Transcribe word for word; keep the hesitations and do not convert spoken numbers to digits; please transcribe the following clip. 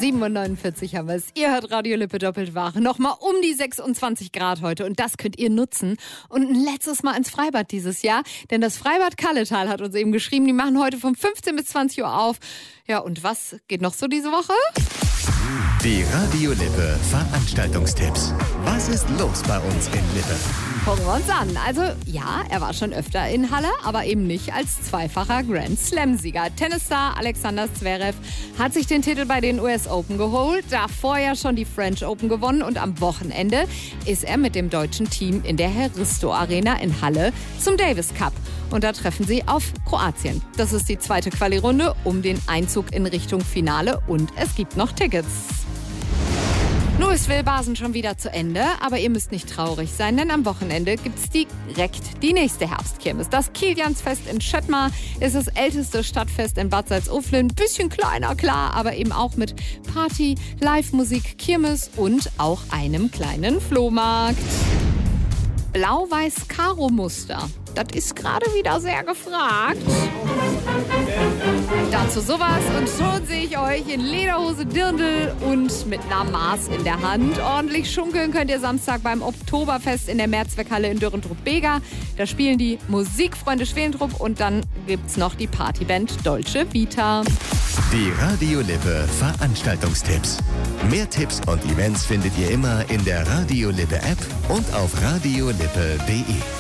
sieben Uhr neunundvierzig haben wir es. Ihr hört Radio Lippe doppelt wach. Nochmal um die sechsundzwanzig Grad heute und das könnt ihr nutzen. Und ein letztes Mal ins Freibad dieses Jahr, denn das Freibad Kalletal hat uns eben geschrieben, die machen heute von fünfzehn bis zwanzig Uhr auf. Ja, und was geht noch so diese Woche? Die Radio Lippe Veranstaltungstipps. Was ist los bei uns in Lippe? Gucken wir uns an. Also ja, er war schon öfter in Halle, aber eben nicht als zweifacher Grand Slam-Sieger. Tennisstar Alexander Zverev hat sich den Titel bei den U S Open geholt, davor ja schon die French Open gewonnen und am Wochenende ist er mit dem deutschen Team in der Heristo Arena in Halle zum Davis Cup. Und da treffen sie auf Kroatien. Das ist die zweite Quali-Runde um den Einzug in Richtung Finale und es gibt noch Tickets. Nun ist Wilbasen schon wieder zu Ende, aber ihr müsst nicht traurig sein, denn am Wochenende gibt's direkt die nächste Herbstkirmes. Das Kiliansfest in Schöttmar ist das älteste Stadtfest in Bad Salzuflen. Bisschen kleiner, klar, aber eben auch mit Party, Live-Musik, Kirmes und auch einem kleinen Flohmarkt. Blau-Weiß-Karo-Muster. Das ist gerade wieder sehr gefragt. Dazu sowas und schon sehe ich euch in Lederhose, Dirndl und mit einer Maß in der Hand. Ordentlich schunkeln könnt ihr Samstag beim Oktoberfest in der Mehrzweckhalle in Dürrentrupp-Bega. Da spielen die Musikfreunde Schwelentrupp und dann gibt's noch die Partyband Dolce Vita. Die Radio Lippe Veranstaltungstipps. Mehr Tipps und Events findet ihr immer in der Radio Lippe App und auf radiolippe punkt de.